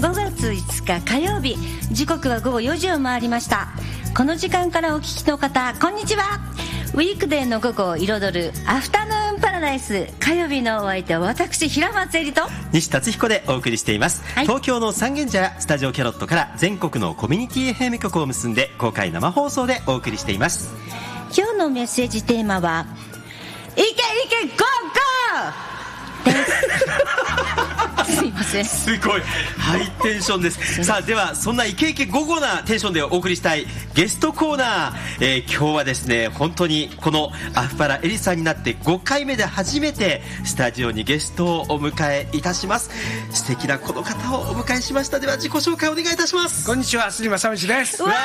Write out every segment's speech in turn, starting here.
5月5日火曜日、時刻は午後4時を回りました。この時間からお聞きの方、こんにちは。ウィークデーの午後を彩るアフタヌーンパラダイス、火曜日のお相手は私平松絵里と西達彦でお送りしています、はい、東京の三軒茶屋スタジオキャロットから全国のコミュニティ FM 局を結んで公開生放送でお送りしています。 今日のメッセージテーマは、いけいけゴーゴーですすいません、 すごいハイテンションです。さあ、ではそんなイケイケゴゴなテンションでお送りしたいゲストコーナー、今日はですね、本当にこのアフパラエリさんになって5回目で初めてスタジオにゲストをお迎えいたします。素敵なこの方をお迎えしました。では自己紹介お願いいたします。 こんにちは、杉正道です。 木曜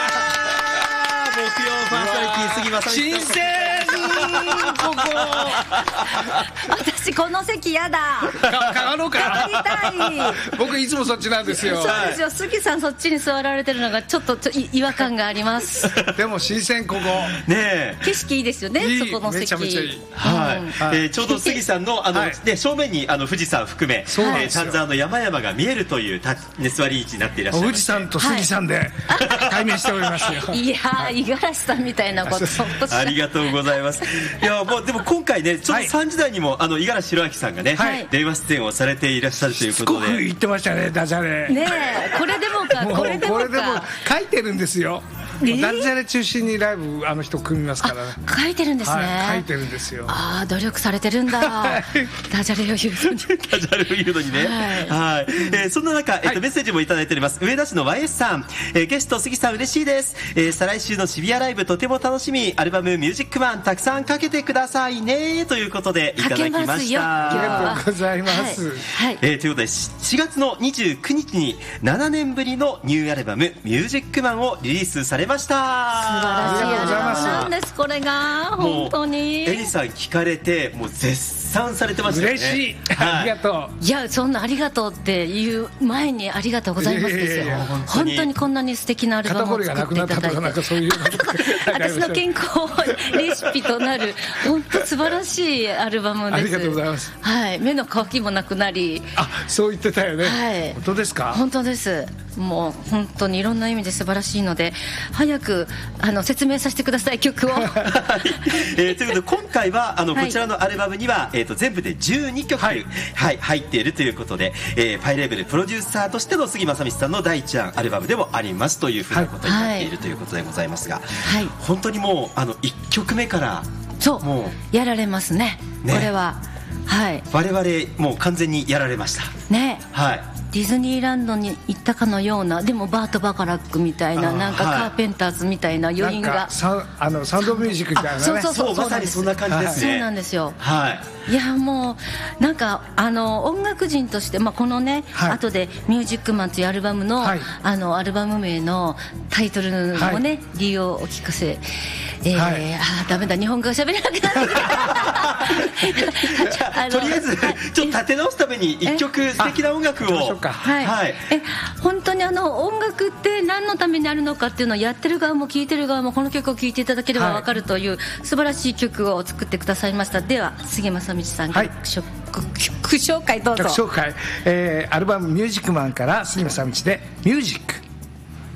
パーソナリティ杉正道、 新鮮ここ私この席やだ。 かがろうか。僕いつもそっちなんですよ。 そうですよ、杉さんそっちに座られてるのがちょっと違和感があります。 でも新鮮ここね、 景色いいですよね。 いい、 そこの席めちゃめちゃいい、 はい、ちょうど杉さんのはい、正面に富士山含め丹沢の山々が見えるという座り位置になっていらっしゃいます。 富士山と杉さんで対面しておりますよ。 いやー、五十嵐さんみたいなことありがとうございます。いや、もうでも今回ね、ちょっと3時台にも五十嵐弘明さんがね、はい、電話出演をされていらっしゃるということで、 すごく言ってましたね、ダジャレねえ、これでもかこれでも書いてるんですよ。ダジャレ中心にライブ人組みますからね。 書いてるんですね、 はい、書いてるんですよ。 ああ、努力されてるんだダジャレを言うのにダジャレを言うのにね、はい、はい、そんな中、メッセージもいただいております。上田市の YS さん、ゲスト杉さん嬉しいです、再来週の渋谷ライブとても楽しみ、アルバムミュージックマンたくさんかけてくださいねということでいただきました。 ありがとうございます、 はい、ということで4月の29日に7年ぶりのニューアルバムミュージックマンをリリースされました。素晴らしいアルバムなんです。これが本当にエリさん聞かれてもう絶賛されてましたよね。 嬉しい、ありがとう。 いや、そんなありがとうっていう前にありがとうございますですよ。本当にこんなに素敵なアルバムを作っていただいて、私の健康レシピとなる本当素晴らしいアルバムです。 ありがとうございます、 はい、目の乾きもなくなり、 そう言ってたよね、 はい、 本当ですか。 本当です。もう本当にいろんな意味で素晴らしいので、早く説明させてください、曲をということで今回はこちらのアルバムには、全部で12曲、はいはい、入っているということで、パイレーベルプロデューサーとしての杉正道さんの第一案アルバムでもありますというふうなことになっているということでございますが、はい、本当にもう1曲目からそうもうやられますね、これは、はい、 我々もう完全にやられましたね。 はい、 ディズニーランドに行ったかのような、でもバート・バカラックみたいな、なんかカーペンターズみたいな余韻が、 サウンドミュージックみたいなね。 そうまさにそんな感じですね。 そうなんですよ、 はい、 いや、もうなんか音楽人として、このね、後で「ミュージックマン」というアルバムの、アルバム名のタイトルをね、理由をお聞かせ、ダメだ、日本語が喋れなくなってとりあえずちょっと立て直すために一曲素敵な音楽を、 本当に音楽って何のためにあるのかっていうのをやってる側も聴いてる側もこの曲を聴いていただければ分かるという素晴らしい曲を作ってくださいました。では杉正道さん、曲紹介どうぞ。 曲紹介、アルバム「ミュージックマン」から杉正道で「ミュージック」。